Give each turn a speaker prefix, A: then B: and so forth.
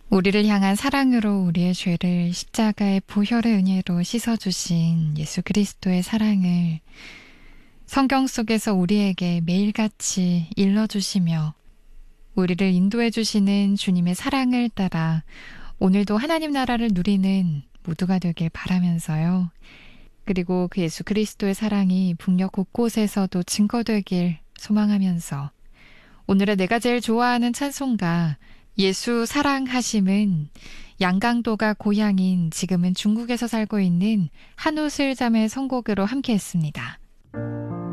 A: 우리를 향한 사랑으로 우리의 죄를 십자가의 보혈의 은혜로 씻어주신 예수 그리스도의 사랑을 성경 속에서 우리에게 매일같이 일러주시며 우리를 인도해 주시는 주님의 사랑을 따라 오늘도 하나님 나라를 누리는 모두가 되길 바라면서요. 그리고 그 예수 그리스도의 사랑이 북녘 곳곳에서도 증거되길 소망하면서 오늘의 내가 제일 좋아하는 찬송가 예수 사랑하심은 양강도가 고향인 지금은 중국에서 살고 있는 한우슬 자매 선곡으로 함께했습니다.